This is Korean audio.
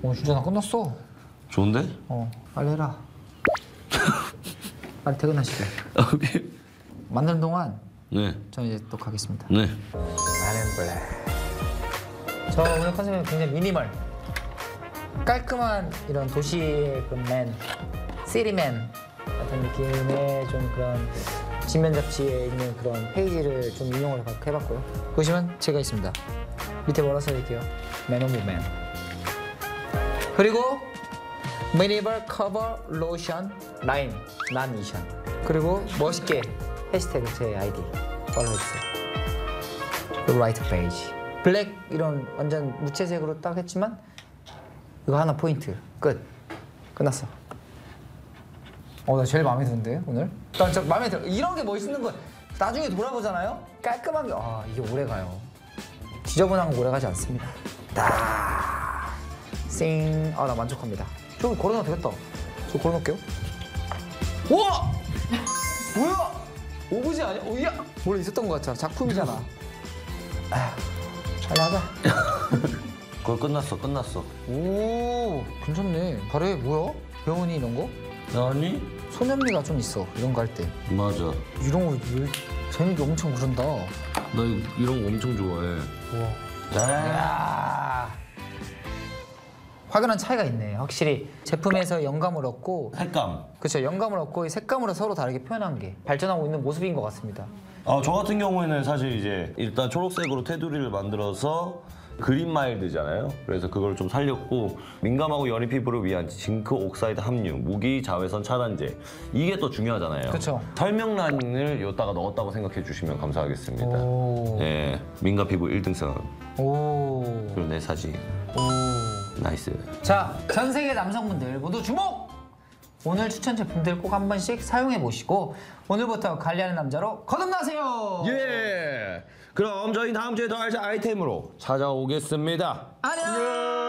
진짜 나 끝났어. 좋은데? 빨리 해라. 빨리 퇴근하시게. 오케이. 만드는 동안 네. 저 이제 또 가겠습니다. 네. 나는 블랙. 저 오늘 컨셉은 굉장히 미니멀. 깔끔한 이런 도시의 그 맨, 시리맨 같은 느낌의 좀 그런 진면 잡지에 있는 그런 페이지를 좀 인용을 해봤고요. 보시면 제가 있습니다. 밑에 뭐라 써있게요? 맨 오브 맨. 그리고 미니멀 커버 로션 라인 난 이션. 그리고 멋있게 해시태그 제 아이디 팔로우해주세요. 라이트 베이지 블랙 이런 완전 무채색으로 딱 했지만 이거 하나 포인트 끝났어. 나 제일 마음에 드는데 오늘? 난 진짜 마음에 들어. 이런 게 멋있는 거 나중에 돌아보잖아요? 깔끔하게 이게 오래가요. 지저분한 거 오래가지 않습니다. 나 만족합니다. 저기 걸어놔도 되겠다. 저 걸어놓을게요. 우와! 뭐야? 오브제 아니야? 오야! 원래 있었던 것 같잖아. 작품이잖아. 빨리 하자. 그거 끝났어. 오, 괜찮네. 잘해. 뭐야? 배우니 이런 거? 아니? 소년미가 좀 있어. 이런 거 할 때. 맞아. 이런 거 재밌게 엄청 그런다. 나 이런 거 엄청 좋아해. 우와. 야. 확연한 차이가 있네. 확실히 제품에서 영감을 얻고 색감. 그렇죠. 영감을 얻고 이 색감으로 서로 다르게 표현한 게 발전하고 있는 모습인 것 같습니다. 저 같은 경우에는 사실 이제 일단 초록색으로 테두리를 만들어서 그린 마일드잖아요. 그래서 그걸 좀 살렸고 민감하고 연인 피부를 위한 징크 옥사이드 함유, 무기 자외선 차단제 이게 또 중요하잖아요. 그쵸. 설명란을 여기다가 넣었다고 생각해 주시면 감사하겠습니다. 오. 네, 민감 피부 1등선. 오. 그리고 내 사진. 오. 나이스. 자, 전 세계 남성분들 모두 주목! 오늘 추천 제품들 꼭 한 번씩 사용해 보시고 오늘부터 관리하는 남자로 거듭나세요. 예. 그럼 저희 다음 주에 더 알찬 아이템으로 찾아오겠습니다. 안녕.